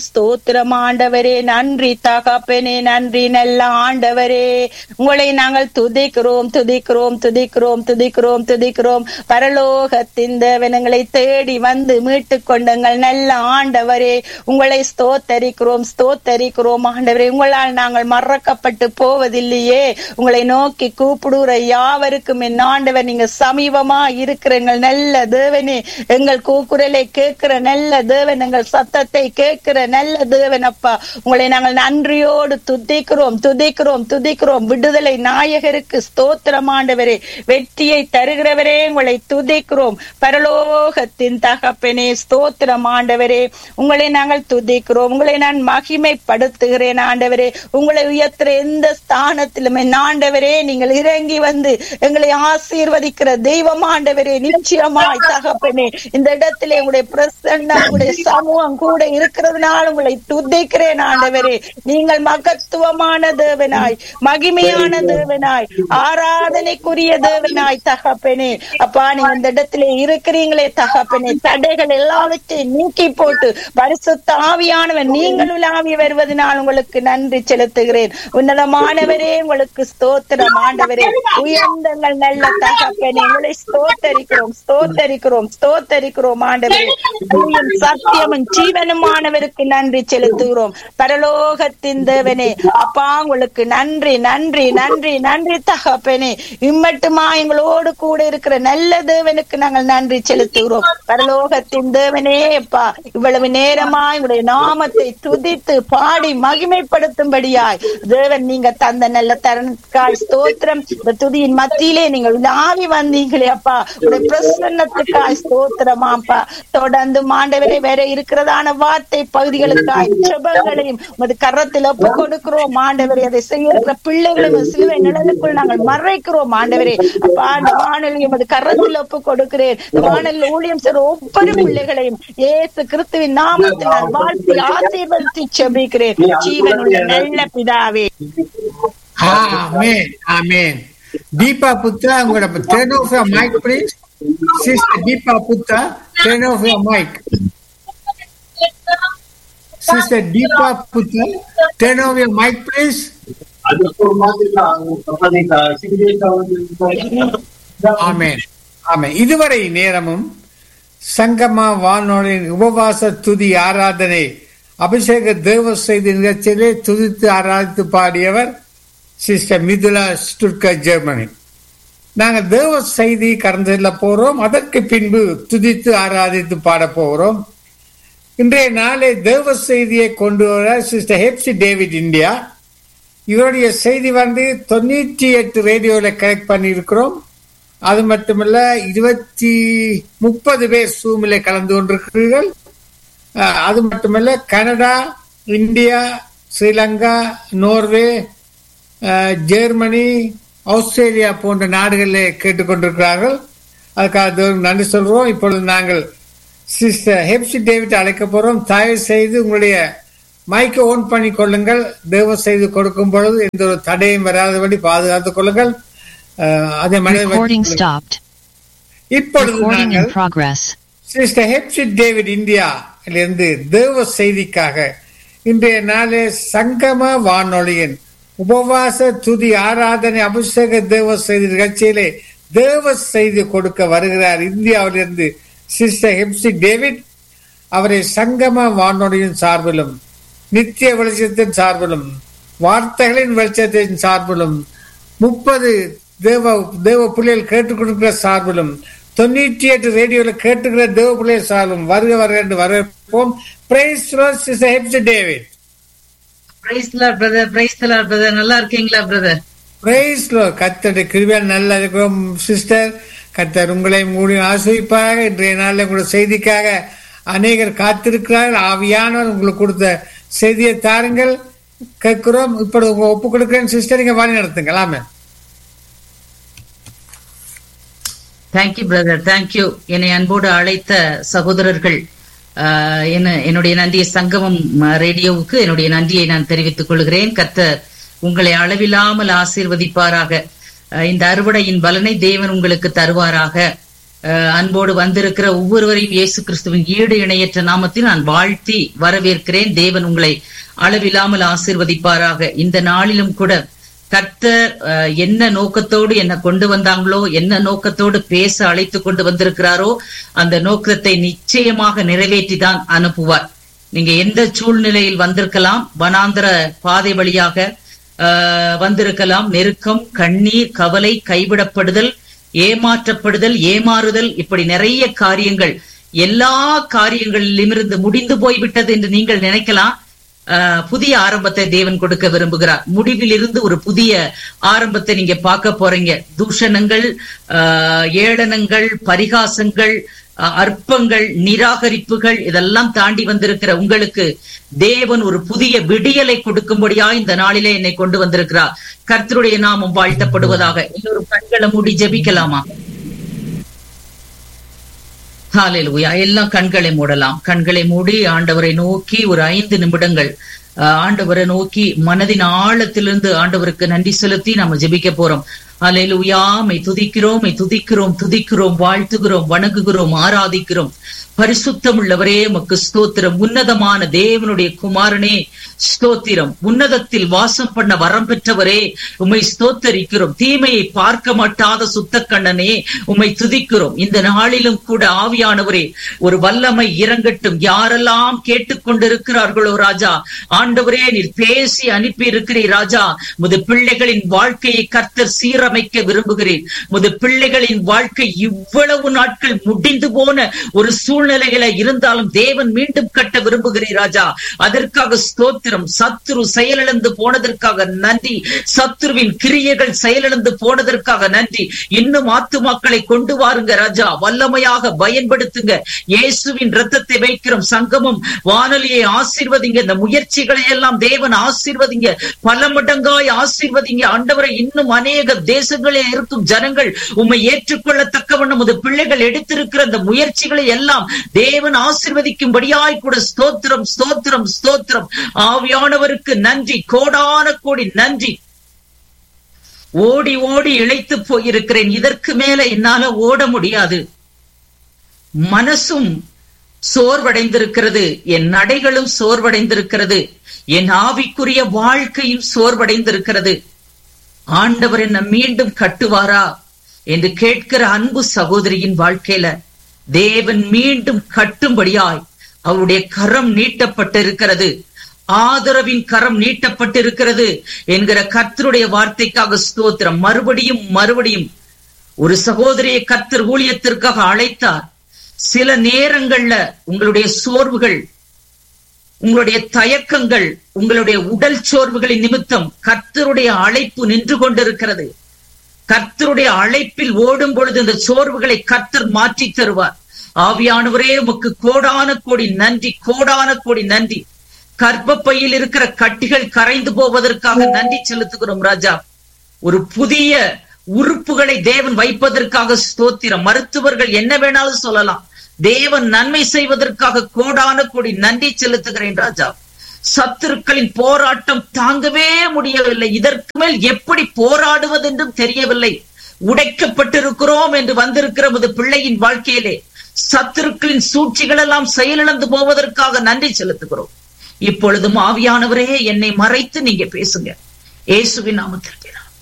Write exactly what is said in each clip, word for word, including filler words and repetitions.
ஸ்தோத்திரம் ஆண்டவரே, நன்றி தகப்பனே, நன்றி நல்ல ஆண்டவரே. உங்களை நாங்கள் துதிக்கிறோம் துதிக்கிறோம் துதிக்கிறோம் துதிக்கிறோம் துதிக்கிறோம். பரலோகத்தின் தேவனங்களை தேடி வந்து மீட்டு கொண்டங்கள் நல்ல ஆண்டவரே, உங்களை ஸ்தோத்தரிக்கிறோம் ஸ்தோத்தரிக்கிறோம் ஆண்டவரே. உங்களால் நாங்கள் மறக்கப்பட்டு போவதில்லையே. உங்களை நோக்கி கூப்பிடுற யாவருக்கும் என் ஆண்டவர் நீங்க சமீபமா இருக்கிறங்கள் நல்ல தேவனே. எங்கள் கூக்குரலை கேட்கிற நல்ல தேவன், எங்கள் சத்தத்தை கேட்கிற நல்ல தேவன் அப்பா. உங்களை நாங்கள் நன்றியோடு துதிக்கிறோம் துதிக்கிறோம் துதிக்கிறோம். விடுதலை நாயகருக்கு ஸ்தோத்திரம் ஆண்டவரே, வெற்றியை தருகிறவரே உங்களை துதிக்கிறோம். பரலோகத்தின் தகப்பனே ஸ்தோத்திரம் ஆண்டவரே, உங்களை நாங்கள் துதிக்கிறோம். உங்களை நான் மகிமைப்படுத்துகிறேன் ஆண்டவரே. உங்களை உயர்த்துற எந்த ஸ்தானத்திலும் என் ஆண்டவரே நீங்கள் இறங்கி வந்து எங்களை ஆசீர்வதிக்கிற தெய்வம் ஆண்டவரே. நிச்சயமாய் தகப்பனே, இந்த இடத்திலே உங்களுடைய பிரசன்னம் உங்களுடைய சமூகம் கூட இருக்கிறதுனால உங்களை துதிக்கிறேன் ஆண்டவரே. நீங்கள் மகத்துவமான தேவனாய், மகிமையான தேவனாய், ஆராதனைக்குரிய தேவனாய் தகப்பனே. அப்பா, நீங்க இந்த இடத்திலே இருக்கிறீங்களே தகப்பனே, தடைகள் எல்லாவற்றையும் நீக்கி போட்டு பரிசுத்த ஆவியானவன் நீங்கள் உலாவி வருவதனால் உங்களுக்கு நன்றி செலுத்துகிறேன். உன்னதமானவரே உங்களுக்கு ஸ்தோத்திரம் ஆண்டவரே. உயர்ந்தங்கள் நல்ல தகப்பனே, உங்களை ஸ்தோத்தரிக்கிறோம் ஸ்தோத்தரிக்கிறோம் ஸ்தோத்தரிக்கிறோம் ஆண்டவரே. சத்தியமும் ஜீவனுமானவருக்கு நன்றி செலுத்துகிறோம். பரலோகத்தின் தேவனே அப்பா, உங்களுக்கு நன்றி நன்றி நன்றி நன்றி தகப்பனே. இம்மட்டுமா எங்களோடு கூட இருக்கிற நல்ல தேவனுக்கு நாங்கள் நன்றி செலுத்துகிறோம். பரலோகத்தின் தேவனே அப்பா, இவ்வளவு நேரமா எங்களுடைய நாமத்தை துதித்து பாடி மகிமைப்படுத்தும்படியாய் தேவன் நீங்க தந்த நல்ல தருணத்துக்காய் ஸ்தோத்திரம். இந்த துதியின் மத்தியிலே நீங்கள் ஆவி வந்தீங்களே அப்பா, உங்களுடைய பிரசன்னத்துக்காய் ஸ்தோத்திரமாப்பா. தொடர்ந்து ஆண்டவரே வேற இருக்கிறதான வார்த்தை பகுதிகளுக்காய் ஜெபங்களையும் உமது கரத்தில் ஒப்பு கொடுக்கிறோம் ஆண்டவரே. அதை செய்ய பிள்ளைகளையும் சிலுவை நிழலுக்குள் நாங்கள் மறைக்கிறோம் ஆண்டவரே. அப்பா, அந்த வானொலி உமது கரத்தில் ஒப்பு கொடுக்கிறேன். இந்த வானொலி ஊழியம் செய்ற ஒவ்வொரு பிள்ளைகளையும் இயேசு கிறிஸ்துவின் நாமத்தில் நான் வாழ்த்தி ஆசீர்வதித்து ஜெபிக்கிறேன். ஜீவனுள்ள நல்ல பிதாவே, ஆமென் ஆமென். தீபா புத்ரா, உங்களோட turn off your mic please. Sister Deepa Putra, turn off your mic. Sister Deepa Putra, turn off your mic please. Amen. Amen. இதுவரை நேரமும் சங்கமா வானொலியின் உபவாச துதி ஆராதனை அபிஷேக தேவ செய்தி நிகழ்ச்சியிலே துதித்து ஆராதித்து பாடியவர் சிஸ்டர் மிதுலா, ஸ்டுட்கர்ட், ஜெர்மனி. நாங்கள் தேவ செய்தி கடந்து செல்ல போறோம். அதற்கு பின்பு துதித்து ஆராதித்து பாட போகிறோம். இன்றைய நாளை தேவ செய்தியை கொண்டு வர சிஸ்டர் ஹெப்சி டேவிட் இந்தியா. இவருடைய செய்தி வந்து தொண்ணூற்றி எட்டு ரேடியோல கனெக்ட் பண்ணி இருக்கிறோம். அது மட்டுமல்ல, இருபத்தி முப்பது பேர் சூமிலே கலந்து கொண்டிருக்கிறீர்கள். அது மட்டுமல்ல, Canada, India, Sri Lanka, Norway, Germany, Australia போன்ற நாடுகளில் கேட்டுக்கொண்டிருக்கிறார்கள். அதுக்காக நன்றி சொல்றோம். இப்பொழுது நாங்கள் சிஸ்டர் ஹெப்சி டேவிட் அழைக்க போறோம். தயவு செய்து உங்களுடைய மைக்கை ஓன் பண்ணி கொள்ளுங்கள். தேவ செய்து கொடுக்கும் பொழுது எந்த ஒரு தடையும் வராதபடி பாதுகாத்துக் கொள்ளுங்கள். அதே மாதிரி இப்பொழுது நாங்கள் சிஸ்டர் ஹெப்சி டேவிட் இந்தியா இருந்து தேவ செய்திக்காக இன்றைய நாளே சங்கம வானொலியின் உபவாச துதி ஆராதனை அபிஷேக தேவ செய்தி நிகழ்ச்சியிலே தேவ செய்தி கொடுக்க வருகிறார் இந்தியாவிலிருந்து சிஸ்டர் ஹெப்சி டேவிட். அவரை சங்கம வானொலியின் சார்பிலும், நித்திய வெளிச்சத்தின் சார்பிலும், வார்த்தைகளின் வெளிச்சத்தின் சார்பிலும், முப்பது தேவ தேவ பிள்ளைகள் கேட்டுக்கொண்டிருக்கிற சார்பிலும், தொண்ணூற்றி எட்டு ரேடியோல கேட்டுக்கிற தேவ பிள்ளைகள் சார்பிலும் வருக வருக என்று வரவேற்போம். Praise the Lord sister Hepsi David. Praise the Lord brother. Praise the Lord brother. நல்லா இருக்கீங்களா பிரதர்? Praise the Lord. கர்த்தருடைய கிருபையால் நல்லா இருக்கிறோம் சிஸ்டர். கர்த்தர் உங்களையும் மூடியும் ஆசீர்வதிப்பாராக. இன்றைய நாளில் உங்களுடைய செய்திக்காக அநேகர் காத்திருக்கிறார்கள். ஆவியானவர் உங்களுக்கு கொடுத்த செய்தியை தாருங்கள், கேட்கிறோம். இப்பொழுது உங்க ஒப்பு கொடுக்கிறேன் சிஸ்டர், நீங்க வழி நடத்துங்கள். ஆமென். Thank you brother, thank you. என்னை அன்போடு அழைத்த சகோதரர்கள், என்னுடைய நன்றியை சங்கமம் ரேடியோவுக்கு என்னுடைய நன்றியை நான் தெரிவித்துக் கொள்கிறேன். கர்த்தர் உங்களை அளவில்லாமல் ஆசீர்வதிப்பாராக. இந்த அறுவடையின் பலனை தேவன் உங்களுக்கு தருவாராக. அன்போடு வந்திருக்கிற ஒவ்வொருவரையும் இயேசு கிறிஸ்துவின் ஈடு இணையற்ற நாமத்தில் நான் வாழ்த்தி வரவேற்கிறேன். தேவன் உங்களை அளவில்லாமல் ஆசீர்வதிப்பாராக. இந்த நாளிலும் கூட கர்த்தர் என்ன நோக்கத்தோடு என்ன கொண்டு வந்தாங்களோ, என்ன நோக்கத்தோடு பேச அழைத்து கொண்டு வந்திருக்கிறாரோ அந்த நோக்கத்தை நிச்சயமாக நிறைவேற்றிதான் அனுப்புவார். நீங்க எந்த சூழ்நிலையில் வந்திருக்கலாம், வனாந்தர பாதை வழியாக ஆஹ் வந்திருக்கலாம், நெருக்கம், கண்ணீர், கவலை, கைவிடப்படுதல், ஏமாற்றப்படுதல், ஏமாறுதல், இப்படி நிறைய காரியங்கள், எல்லா காரியங்களிலிருந்து முடிந்து போய்விட்டது என்று நீங்கள் நினைக்கலாம். ஆஹ் புதிய ஆரம்பத்தை தேவன் கொடுக்க விரும்புகிறார். முடிவில் இருந்து ஒரு புதிய ஆரம்பத்தை நீங்க பார்க்க போறீங்க. தூஷணங்கள், ஆஹ் ஏளனங்கள், பரிகாசங்கள், அற்பங்கள், நிராகரிப்புகள் இதெல்லாம் தாண்டி வந்திருக்கிற உங்களுக்கு தேவன் ஒரு புதிய விடியலை கொடுக்கும்படியா இந்த நாளிலே என்னை கொண்டு வந்திருக்கிறார். கர்த்தருடைய நாமம் வாழ்த்தப்படுவதாக. இன்னொரு கண்களை மூடி ஜெபிக்கலாமா? ஹல்லேலூயா. எல்லாம் கண்களை மூடலாம். கண்களை மூடி ஆண்டவரை நோக்கி ஒரு ஐந்து நிமிடங்கள் ஆண்டவரை நோக்கி மனதின் ஆழத்திலிருந்து ஆண்டவருக்கு நன்றி செலுத்தி நாம ஜெபிக்க போறோம். ஹல்லேலூயா. மை துதிக்கிறோம், மை துதிக்கிறோம், துதிக்கிறோம், வாழ்த்துகிறோம், வணங்குகிறோம், ஆராதிக்கிறோம். பரிசுத்தம் உள்ளவரே உமக்கு ஸ்தோத்திரம். உன்னதமான தேவனுடைய குமாரனே ஸ்தோத்திரம். உன்னதத்தில் வாசம் பண்ண வரம் பெற்றவரே உம்மை ஸ்தோத்தரிக்கிறோம். தீமையை பார்க்க மாட்டாத சுத்த கண்ணனே உம்மை துதிக்கிறோம். இந்த நாளிலும் கூட ஆவியானவரே ஒரு வல்லமை இறங்கட்டும். யாரெல்லாம் கேட்டுக்கொண்டிருக்கிறார்களோ ராஜா, ஆண்டவரே நீர் பேசி அனுப்பி இருக்கிறீர் ராஜா. முது பிள்ளைகளின் வாழ்க்கையை கர்த்தர் சீரமைக்க விரும்புகிறேன். முது பிள்ளைகளின் வாழ்க்கை இவ்வளவு நாட்கள் முடிந்து போன ஒரு சூழ்நிலையில இருந்தாலும் தேவன் மீண்டும் கட்ட விரும்புகிறீர் ராஜா. அதற்காக ஸ்தோத்திரம். சத்துரு செயலிழந்து போனதற்காக நன்றி. சத்துருவின் கிரியைகள் செயலிழந்து போனதற்காக நன்றி. இன்னும் ஆத்துமாக்களை கொண்டு வாருங்க ராஜா. வல்லமையாக பயன்படுத்துங்க. இயேசுவின் ரத்தத்தை வைக்கிறோம். சங்கமம் வானொலியை ஆசீர்வதிங்க. இந்த முயற்சிகளை எல்லாம் தேவன் ஆசீர்வதிங்க. பல மடங்காய் ஆசீர்வதிங்க ஆண்டவரை. இன்னும் அநேக தேசங்களில் இருக்கும் ஜனங்கள் உம்மை ஏற்றுக்கொள்ளத்தக்கவண்ணம் உமது பிள்ளைகள் எடுத்திருக்கிற இந்த முயற்சிகளை எல்லாம் தேவன் ஆசீர்வதிக்கும்படியாய் கூட ஸ்தோத்திரம், ஸ்தோத்திரம், ஸ்தோத்திரம். ஆவியானவருக்கு நன்றி, கோடான கோடி நன்றி. ஓடி ஓடி இழைத்து போயிருக்கிறேன். இதற்கு மேல என்னால ஓட முடியாது. மனசும் சோர்வடைந்திருக்கிறது, என் நடைகளும் சோர்வடைந்திருக்கிறது, என் ஆவிக்குரிய வாழ்க்கையும் சோர்வடைந்திருக்கிறது. ஆண்டவர் என்ன மீண்டும் கட்டுவாரா என்று கேட்கிற அன்பு சகோதரியின் வாழ்க்கையில தேவன் மீண்டும் கட்டும்படியாய் அவருடைய கரம் நீட்டப்பட்டிருக்கிறது. ஆதரவின் கரம் நீட்டப்பட்டிருக்கிறது என்கிற கர்த்தருடைய வார்த்தைக்காக ஸ்தோத்திரம். மறுபடியும் மறுபடியும் ஒரு சகோதரியை கர்த்தர் ஊழியத்திற்காக அழைத்தார். சில நேரங்கள்ல உங்களுடைய சோர்வுகள், உங்களுடைய தயக்கங்கள், உங்களுடைய உடல் சோர்வுகளின் நிமித்தம் கர்த்தருடைய அழைப்பு நின்று கொண்டிருக்கிறது. கர்த்தருடைய அழைப்பில் ஓடும் பொழுது இந்த சோர்வுகளை கர்த்தர் மாற்றி தருவார். ஆவியானவரே உமக்கு கோடான கோடி நன்றி, கோடான கோடி நன்றி. கர்ப்பப்பையில் இருக்கிற கட்டிகள் கரைந்து போவதற்காக நன்றி செலுத்துகிறோம் ராஜா. ஒரு புதிய உறுப்புகளை தேவன் வைப்பதற்காக ஸ்தோத்திரம். மருத்துவர்கள் என்ன வேணாலும் சொல்லலாம், தேவன் நன்மை செய்வதற்காக கோடான கோடி நன்றி செலுத்துகிறேன் ராஜா. சத்துருக்களின் போராட்டம் தாங்கவே முடியவில்லை. இதற்கு மேல் எப்படி போராடுவது என்றும் தெரியவில்லை. உடைக்கப்பட்டிருக்கிறோம் என்று வந்திருக்கிற முது பிள்ளையின் வாழ்க்கையிலே சத்துருக்களின் சூழ்ச்சிகள் எல்லாம் செயலிழந்து போவதற்காக நன்றி செலுத்துகிறோம். இப்பொழுதும் ஆவியானவரே என்னை மறைத்து நீங்க பேசுங்க. இயேசுவின் நாமத்தில்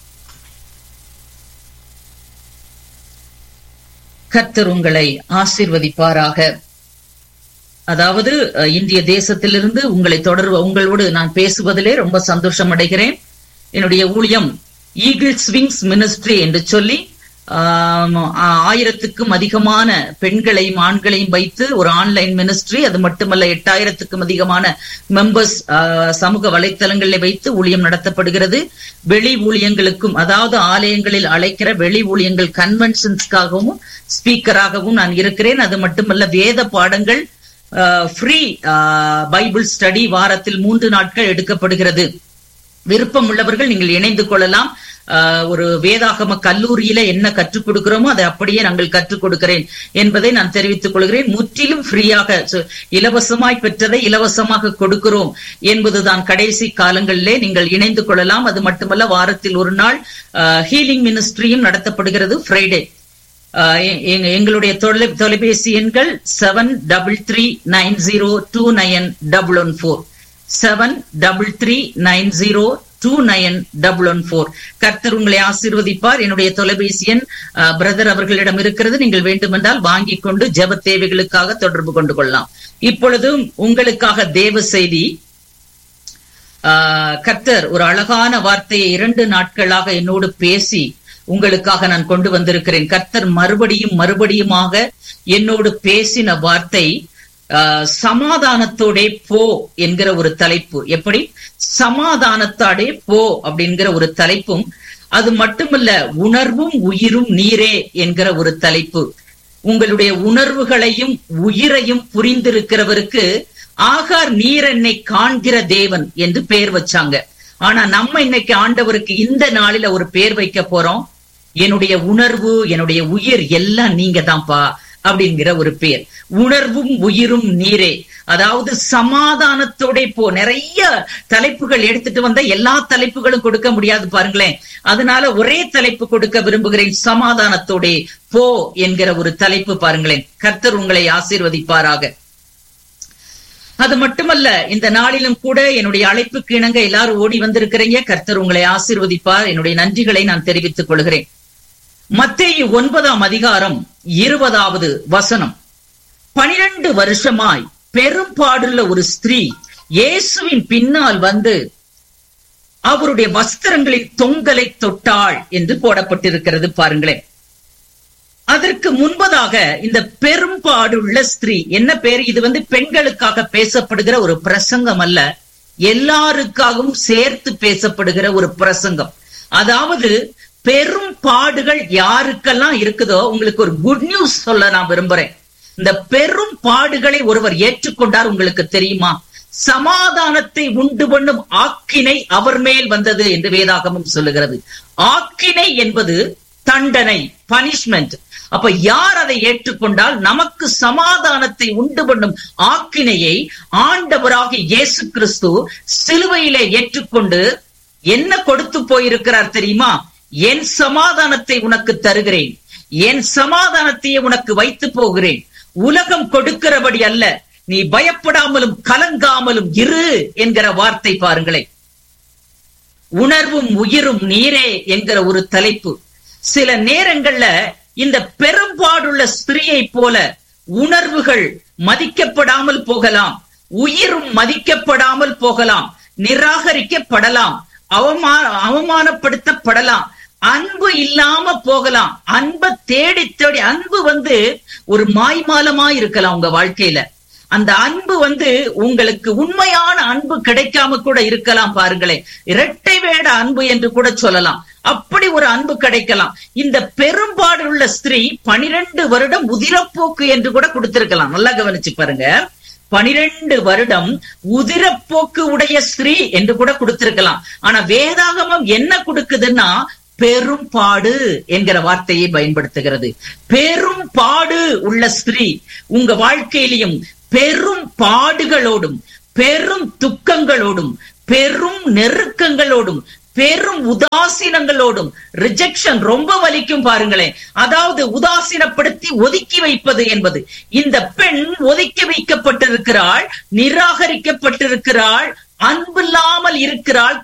கர்த்தர் உங்களை ஆசீர்வதிப்பாராக. அதாவது இந்திய தேசத்திலிருந்து உங்களை தொடர்பு உங்களோடு நான் பேசுவதிலே ரொம்ப சந்தோஷம் அடைகிறேன். என்னுடைய ஊழியம் ஈகிள்ஸ் விங்ஸ் மினிஸ்ட்ரி என்று சொல்லி ஆயிரத்துக்கும் அதிகமான பெண்களையும் ஆண்களையும் வைத்து ஒரு ஆன்லைன் மினிஸ்ட்ரி, அது மட்டுமல்ல எட்டாயிரத்துக்கும் அதிகமான மெம்பர்ஸ் சமூக வலைத்தளங்களில் வைத்து ஊழியம் நடத்தப்படுகிறது. வெளி ஊழியங்களுக்கும், அதாவது ஆலயங்களில் அழைக்கிற வெளி ஊழியங்கள் கன்வென்ஷன்ஸ்க்காகவும் ஸ்பீக்கராகவும் நான் இருக்கிறேன். அது மட்டுமல்ல வேத பாடங்கள் ஃப்ரீ பைபிள் ஸ்டடி வாரத்தில் மூன்று நாட்கள் எடுக்கப்படுகிறது. விருப்பம் உள்ளவர்கள் நீங்கள் இணைந்து கொள்ளலாம். ஒரு வேதாகம கல்லூரியில என்ன கற்றுக் கொடுக்கிறோமோ அதை அப்படியே நாங்கள் கற்றுக் கொடுக்கிறேன் என்பதை நான் தெரிவித்துக் கொள்கிறேன். முற்றிலும் ஃப்ரீயாக, இலவசமாய் பெற்றதை இலவசமாக கொடுக்கிறோம் என்பதுதான் கடைசி காலங்களிலே நீங்கள் இணைந்து கொள்ளலாம். அது மட்டுமல்ல வாரத்தில் ஒரு நாள் ஹீலிங் மினிஸ்ட்ரியும் நடத்தப்படுகிறது. ஃப்ரைடே எங்களுடைய தொலைபேசி எண்கள் seven double three nine zero two nine double one four seven double three nine zero two nine double one four. கர்த்தர் உங்களை ஆசீர்வதிப்பார். என்னுடைய தொலைபேசி எண் பிரதர் அவர்களிடம் இருக்கிறது. நீங்கள் வேண்டுமென்றால் வாங்கிக் கொண்டு ஜெப தேவைகளுக்காக தொடர்பு கொண்டு கொள்ளலாம். இப்பொழுதும் உங்களுக்காக தேவ செய்தி. கர்த்தர் ஒரு அழகான வார்த்தையை இரண்டு நாட்களாக என்னோடு பேசி உங்களுக்காக நான் கொண்டு வந்திருக்கிறேன். கர்த்தர் மறுபடியும் மறுபடியுமாக என்னோடு பேசின வார்த்தை சமாதானத்தோடே போ என்கிற ஒரு தலைப்பு. எப்படி சமாதானத்தோடே போ அப்படிங்கிற ஒரு தலைப்பும், அது மட்டுமல்ல உணர்வும் உயிரும் நீரே என்கிற ஒரு தலைப்பு. உங்களுடைய உணர்வுகளையும் உயிரையும் புரிந்திருக்கிறவருக்கு ஆகார் நீர் என்னை காண்கிற தேவன் என்று பெயர் வச்சாங்க. ஆனா நம்ம இன்னைக்கு ஆண்டவருக்கு இந்த நாளில ஒரு பெயர் வைக்க போறோம். என்னுடைய உணர்வு என்னுடைய உயிர் எல்லாம் நீங்க தான்ப்பா அப்படிங்கிற ஒரு பெயர். உணர்வும் உயிரும் நீரே, அதாவது சமாதானத்தோட போ. நிறைய தலைப்புகள் எடுத்துட்டு வந்த எல்லா தலைப்புகளும் கொடுக்க முடியாது பாருங்களேன். அதனால ஒரே தலைப்பு கொடுக்க விரும்புகிறேன், சமாதானத்தோட போ என்கிற ஒரு தலைப்பு. பாருங்களேன், கர்த்தர் உங்களை ஆசீர்வதிப்பாராக. அது மட்டுமல்ல, இந்த நாளிலும் கூட என்னுடைய அழைப்புக்கு இணங்க எல்லாரும் ஓடி வந்திருக்கிறீங்க. கர்த்தர் உங்களை ஆசீர்வதிப்பார். என்னுடைய நன்றிகளை நான் தெரிவித்துக் கொள்கிறேன். மத்தேயு ஒன்பதாம் அதிகாரம் இருபதாவது வசனம். பனிரெண்டு வருஷமாய் பெரும்பாடுள்ள ஒரு ஸ்திரீ இயேசுவின் பின்னால் வந்து அவருடைய வஸ்திரங்களின் தொங்கலை தொட்டாள் என்று போடப்பட்டிருக்கிறது. பாருங்களேன், அதற்கு முன்பதாக இந்த பெரும்பாடுள்ள ஸ்திரீ என்ன பேர்? இது வந்து பெண்களுக்காக பேசப்படுகிற ஒரு பிரசங்கம் அல்ல, எல்லாருக்காகவும் சேர்த்து பேசப்படுகிற ஒரு பிரசங்கம். அதாவது பெரும் பாடுகள் யாருக்கெல்லாம் இருக்குதோ உங்களுக்கு ஒரு குட் நியூஸ் சொல்ல நான் விரும்புறேன். இந்த பெரும் பாடுகளை ஒருவர் ஏற்றுக்கொண்டார். உங்களுக்கு தெரியுமா, சமாதானத்தை உண்டு பண்ணும் ஆக்கினை அவர் மேல் வந்தது என்று வேதாகமம் சொல்லுகிறது. ஆக்கினை என்பது தண்டனை, பனிஷ்மெண்ட். அப்ப யார் அதை ஏற்றுக்கொண்டால் நமக்கு சமாதானத்தை உண்டு பண்ணும் ஆக்கினையை ஆண்டவராக இயேசு கிறிஸ்து சிலுவையிலே ஏற்றுக்கொண்டு என்ன கொடுத்து போயிருக்கிறார் தெரியுமா? என் சமாதானத்தை உனக்கு தருகிறேன், என் சமாதானத்தையே உனக்கு வைத்து போகிறேன், உலகம் கொடுக்கிறபடி அல்ல, நீ பயப்படாமலும் கலங்காமலும் இரு என்கிற வார்த்தை. பாருங்களேன், உணர்வும் உயிரும் நீரே என்கிற ஒரு தலைப்பு. சில நேரங்கள்ல இந்த பெரும்பாடுள்ள ஸ்திரீயை போல உணர்வுகள் மதிக்கப்படாமல் போகலாம், உயிரும் மதிக்கப்படாமல் போகலாம், நிராகரிக்கப்படலாம், அவமான அவமானப்படுத்தப்படலாம், அன்பு இல்லாம போகலாம். அன்பை தேடி தேடி அன்பு வந்து ஒரு மாய்மாலமா இருக்கலாம் உங்க வாழ்க்கையில. அந்த அன்பு வந்து உங்களுக்கு உண்மையான அன்பு கிடைக்காம கூட இருக்கலாம். பாருங்களேன், இரட்டை வேட அன்பு என்று கூட சொல்லலாம். அப்படி ஒரு அன்பு கிடைக்கலாம். இந்த பெரும்பாடு உள்ள ஸ்திரீ பனிரெண்டு வருடம் உதிரப்போக்கு என்று கூட கொடுத்திருக்கலாம். நல்லா கவனிச்சு பாருங்க, பனிரெண்டு வருடம் உதிரப்போக்கு உடைய ஸ்திரீ என்று கூட கொடுத்திருக்கலாம். ஆனா வேதாகமம் என்ன கொடுக்குதுன்னா பெரும்பாடு என்கிற வார்த்தையை பயன்படுத்துகிறது. பெரும் பாடு உள்ள ஸ்திரீ உங்க வாழ்க்கையிலையும் பெரும் பாடுகளோடும் பெரும் துக்கங்களோடும் பெரும் நெருக்கங்களோடும் பெரும் உதாசீனங்களோடும், ரிஜெக்ஷன் ரொம்ப வலிக்கும் பாருங்களேன். அதாவது உதாசீனப்படுத்தி ஒதுக்கி வைப்பது என்பது. இந்த பெண் ஒதுக்கி வைக்கப்பட்டிருக்கிறாள், நிராகரிக்கப்பட்டிருக்கிறாள், அன்பில்லாமல் இருக்கிறாள்,